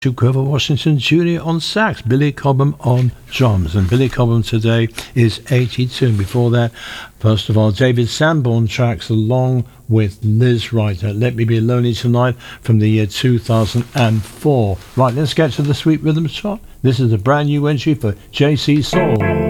Grover Washington Jr. on sax, Billy Cobham on drums, and Billy Cobham today is 82. And before that, first of all, David Sanborn tracks along with Liz Ryder, Let Me Be Lonely Tonight from the year 2004. Right, let's get to the Sweet Rhythm Shot. This is a brand new entry for JC Soul.